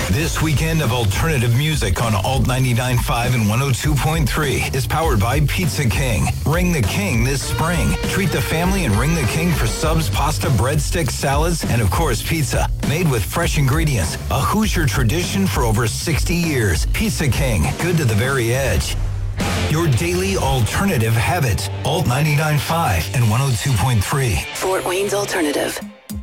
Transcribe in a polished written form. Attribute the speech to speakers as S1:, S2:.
S1: This weekend of alternative music on Alt 99.5 and 102.3 is powered by Pizza King. Ring the King this spring. Treat the family and ring the King for subs, pasta, breadsticks, salads, and of course pizza. Made with fresh ingredients. A Hoosier tradition for over 60 years. Pizza King, good to the very edge. Your daily alternative habit. Alt 99.5 and 102.3.
S2: Fort Wayne's Alternative.